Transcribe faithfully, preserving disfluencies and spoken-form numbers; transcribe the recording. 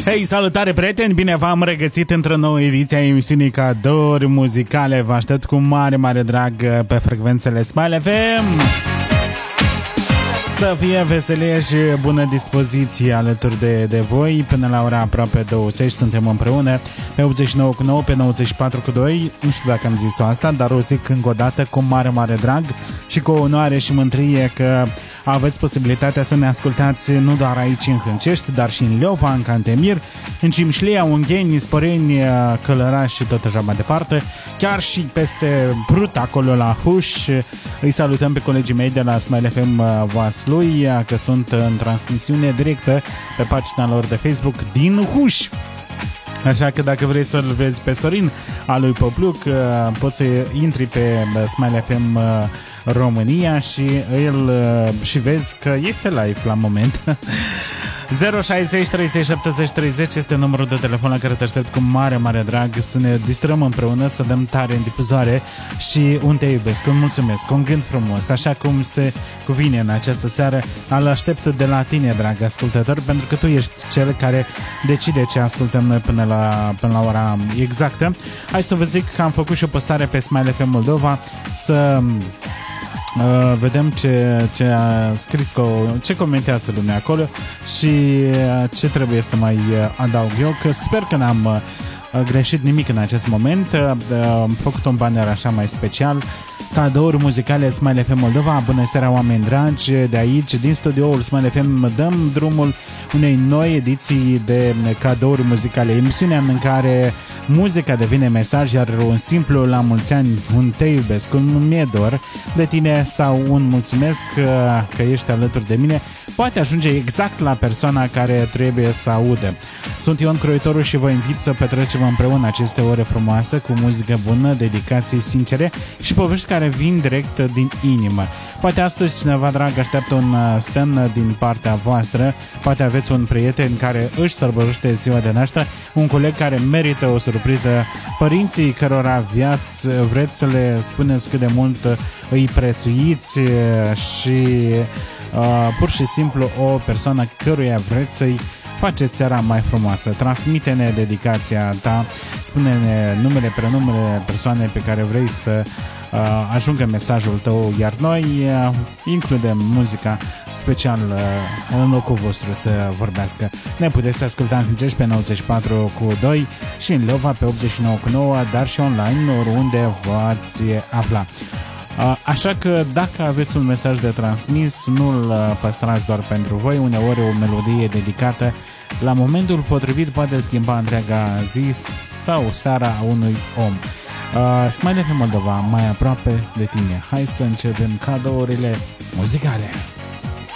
Hei, salutare prieteni, bine v-am regăsit într-o nouă ediție a emisiunii Cadouri Muzicale. Vă aștept cu mare, mare drag pe frecvențele Smile F M. Să fie veselie și bună dispoziție alături de, de voi. Până la ora aproape douăzeci suntem împreună pe optzeci și nouă cu nouă, pe nouăzeci și patru cu doi. Nu știu dacă am zis-o asta, dar o zic încă o dată cu mare, mare drag și cu onoare și mândrie că aveți posibilitatea să ne ascultați nu doar aici în Hâncești, dar și în Leova, în Cantemir, în Cimșlia, Ungheni, Sporeni, Călăraș și tot așa mai departe, chiar și peste Prut, acolo la Huș. Îi salutăm pe colegii mei de la Smile F M Vaslui, că sunt în transmisiune directă pe pagina lor de Facebook din Huș. Așa că dacă vrei să-l vezi pe Sorin al lui Popluc, poți să intri pe Smile F M România și îl și vezi că este live la moment. zero șaizeci treizeci șaptezeci treizeci este numărul de telefon la care te aștept cu mare, mare drag să ne distrăm împreună, să dăm tare în difuzoare și un te iubesc, un mulțumesc, un gând frumos, așa cum se cuvine în această seară. Îl aștept de la tine, drag ascultător, pentru că tu ești cel care decide ce ascultăm noi până la, până la ora exactă. Hai să vă zic că am făcut și o postare pe Smile F M Moldova să Uh, vedem ce, ce a scris, ce comentează lumea acolo și uh, ce trebuie să mai adaug eu, că sper că n-am uh, greșit nimic în acest moment. Uh, am făcut un banner așa mai special, Cadouri Muzicale Smile F M Moldova. Bună seara, oameni dragi, de aici, din studioul Smile F M, dăm drumul unei noi ediții de Cadouri Muzicale, emisiunea în care muzica devine mesaj, iar un simplu la mulți ani, un te iubesc, un mie dor de tine sau un mulțumesc că ești alături de mine poate ajunge exact la persoana care trebuie să audă. Sunt Ion Croitorul și vă invit să petrecem împreună aceste ore frumoase cu muzică bună, dedicații sincere și povești care vin direct din inimă. Poate astăzi cineva drag așteaptă un semn din partea voastră, poate aveți un prieten care își sărbătorește ziua de naștere, un coleg care merită o surpriză, părinții cărora viați, vreți să le spuneți cât de mult îi prețuiți și uh, pur și simplu o persoană căruia vreți să-i faceți seara mai frumoasă. Transmite-ne dedicația ta, spune-ne numele, prenumele persoanei pe care vrei să uh, ajungă mesajul tău, iar noi uh, includem muzica special uh, în locul vostru să vorbească. Ne puteți asculta în Hâncești pe nouăzeci și patru cu doi și în Leova pe optzeci și nouă cu nouă, dar și online oriunde v-ați afla. Așa că dacă aveți un mesaj de transmis, nu-l păstrați doar pentru voi, uneori o melodie dedicată la momentul potrivit poate schimba întreaga zi sau seara a unui om. Uh, Smile F M Moldova, mai aproape de tine. Hai să începem cadourile muzicale.